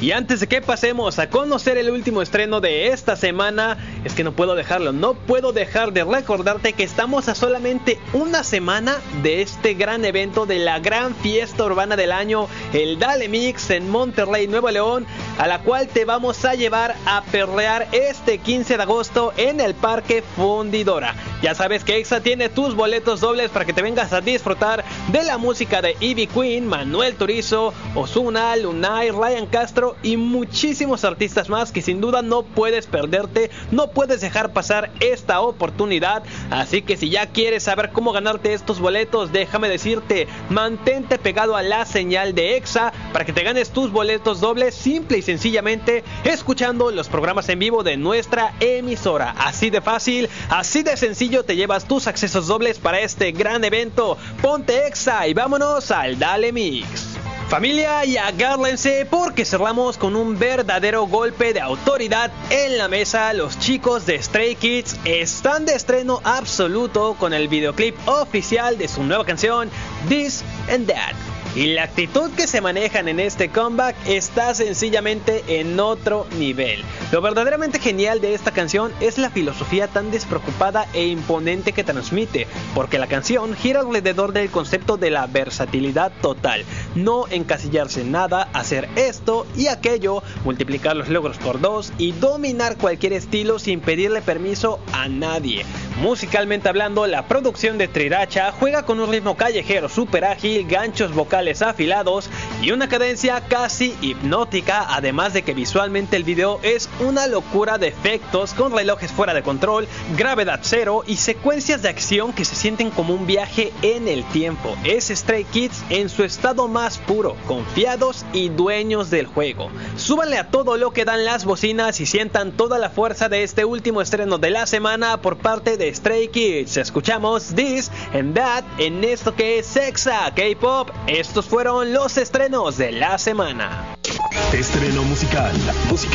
Y antes de que pasemos a conocer el último estreno de esta semana, es que no puedo dejar de recordarte que estamos a solamente una semana de este gran evento, de la gran fiesta urbana del año, el Dale Mix en Monterrey, Nuevo León, a la cual te vamos a llevar a perrear este 15 de agosto en el Parque Fundidora. Ya sabes que Exa tiene tus boletos dobles para que te vengas a disfrutar de la música de Ivy Queen, Manuel Turizo, Ozuna, Lunay, Ryan Castro y muchísimos artistas más que sin duda no puedes perderte, no puedes dejar pasar esta oportunidad. Así que si ya quieres saber cómo ganarte estos boletos, déjame decirte, mantente pegado a la señal de Exa para que te ganes tus boletos dobles simple y sencillamente escuchando los programas en vivo de nuestra emisora. Así de fácil, así de sencillo te llevas tus accesos dobles para este gran evento. Ponte Exa y vámonos al Dale Mix. Familia, y agárrense porque cerramos con un verdadero golpe de autoridad en la mesa. Los chicos de Stray Kids están de estreno absoluto con el videoclip oficial de su nueva canción This and That. Y la actitud que se manejan en este comeback está sencillamente en otro nivel. Lo verdaderamente genial de esta canción es la filosofía tan despreocupada e imponente que transmite, porque la canción gira alrededor del concepto de la versatilidad total, no encasillarse en nada, hacer esto y aquello, multiplicar los logros por 2 y dominar cualquier estilo sin pedirle permiso a nadie. Musicalmente hablando, la producción de Triracha juega con un ritmo callejero super ágil, ganchos vocales afilados y una cadencia casi hipnótica, además de que visualmente el video es una locura de efectos con relojes fuera de control, gravedad cero y secuencias de acción que se sienten como un viaje en el tiempo. Es Stray Kids en su estado más puro, confiados y dueños del juego. Súbanle a todo lo que dan las bocinas y sientan toda la fuerza de este último estreno de la semana por parte de Stray Kids. Escuchamos This and That en esto que es Exa K-Pop. Estos fueron los estrenos de la semana. Estreno musical.